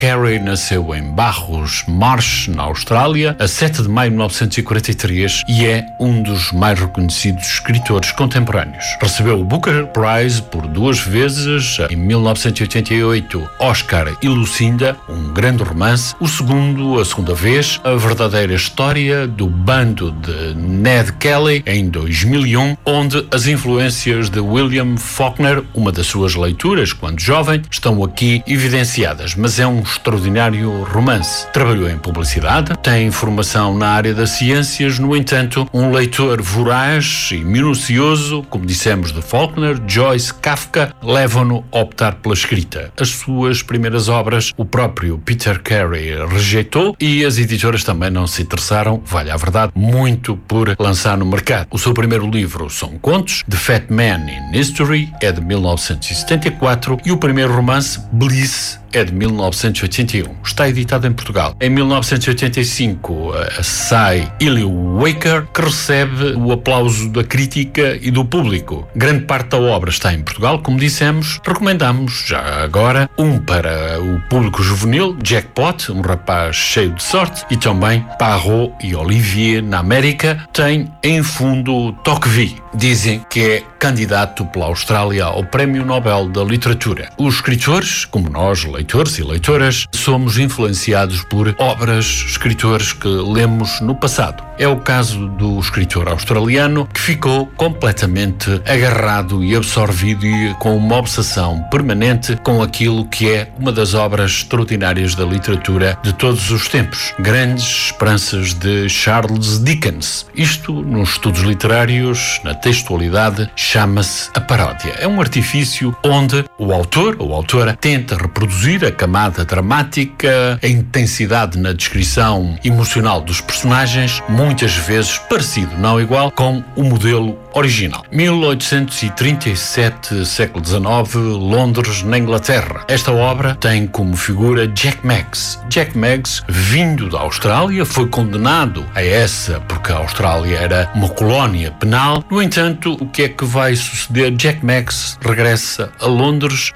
Carey nasceu em Barros Marsh, na Austrália, a 7 de maio de 1943 e é um dos mais reconhecidos escritores contemporâneos. Recebeu o Booker Prize por 2 vezes, em 1988, Oscar e Lucinda, um grande romance, a segunda vez, A Verdadeira História do Bando de Ned Kelly, em 2001, onde as influências de William Faulkner, uma das suas leituras quando jovem, estão aqui evidenciadas, mas é um extraordinário romance. Trabalhou em publicidade, tem formação na área das ciências, no entanto, um leitor voraz e minucioso, como dissemos de Faulkner, Joyce, Kafka, levam-no a optar pela escrita. As suas primeiras obras, o próprio Peter Carey rejeitou e as editoras também não se interessaram, vale a verdade, muito por lançar no mercado. O seu primeiro livro são contos, The Fat Man in History, é de 1974, e o primeiro romance, Bliss, é de 1981. Está editado em Portugal. Em 1985 sai Illyricum, que recebe o aplauso da crítica e do público. Grande parte da obra está em Portugal, como dissemos. Recomendamos já agora um para o público juvenil, Jackpot, um rapaz cheio de sorte, e também Parrot e Olivier, na América, tem em fundo Tocqueville. Dizem que é candidato pela Austrália ao Prémio Nobel da Literatura. Os escritores, como nós, leitores e leitoras, somos influenciados por obras, escritores que lemos no passado. É o caso do escritor australiano que ficou completamente agarrado e absorvido e com uma obsessão permanente com aquilo que é uma das obras extraordinárias da literatura de todos os tempos. Grandes Esperanças de Charles Dickens. Isto, nos estudos literários, na textualidade, chama-se a paródia. É um artifício onde o autor ou autora tenta reproduzir a camada dramática, a intensidade na descrição emocional dos personagens, muitas vezes parecido, não igual, com o modelo original. 1837, século XIX, Londres, na Inglaterra. Esta obra tem como figura Jack Meggs. Jack Meggs, vindo da Austrália, foi condenado a essa porque a Austrália era uma colónia penal. No entanto, o que é que vai suceder? Jack Meggs regressa a Londres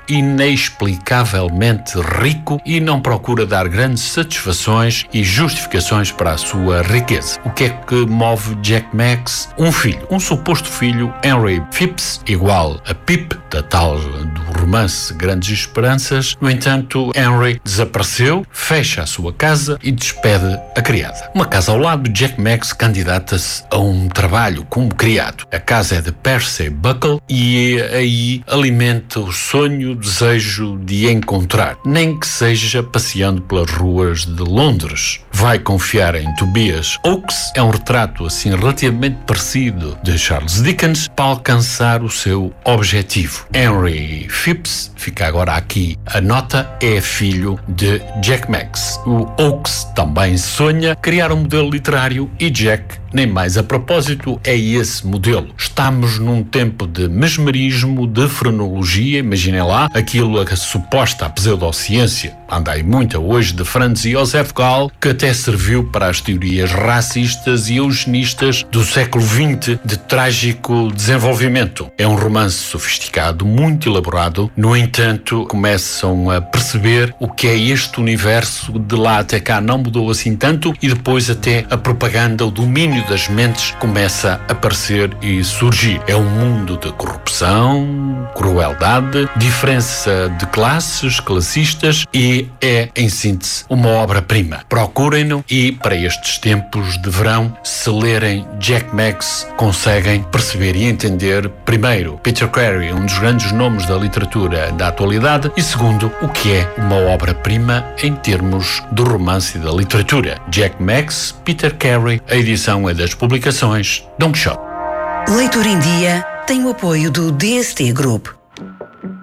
inexplicavelmente rico e não procura dar grandes satisfações e justificações para a sua riqueza. O que é que move Jack Meggs? Um filho, um suposto filho, Henry Phipps, igual a Pip, da tal do romance Grandes Esperanças. No entanto, Henry desapareceu, fecha a sua casa e despede a criada. Uma casa ao lado, Jack Meggs candidata-se a um trabalho como criado. A casa é de Percy Buckle e aí alimenta o sonho, o desejo de encontrar, nem que seja passeando pelas ruas de Londres. Vai confiar em Tobias Oakes, é um retrato assim relativamente parecido de Charles Dickens, para alcançar o seu objetivo. Henry Phipps, fica agora aqui a nota, é filho de Jack Meggs. O Oakes também sonha criar um modelo literário e Jack, nem mais a propósito, é esse modelo. Estamos num tempo de mesmerismo, de frenologia, imaginem lá, aquilo a suposta pseudociência, anda aí muita hoje, de Franz Josef Gall, que até serviu para as teorias racistas e eugenistas do século XX de trágico desenvolvimento. É um romance sofisticado, muito elaborado, no entanto, começam a perceber o que é este universo, de lá até cá não mudou assim tanto, e depois até a propaganda, o domínio das mentes começa a aparecer e surgir. É um mundo de corrupção, crueldade, diferença de classes, classistas, e é, em síntese, uma obra-prima. Procurem-no e, para estes tempos de verão, se lerem Jack Meggs, conseguem perceber e entender, primeiro, Peter Carey, um dos grandes nomes da literatura da atualidade, e segundo, o que é uma obra-prima em termos do romance e da literatura. Jack Meggs, Peter Carey, a edição é das publicações Don Quixote. Leitura em Dia tem o apoio do DST Group,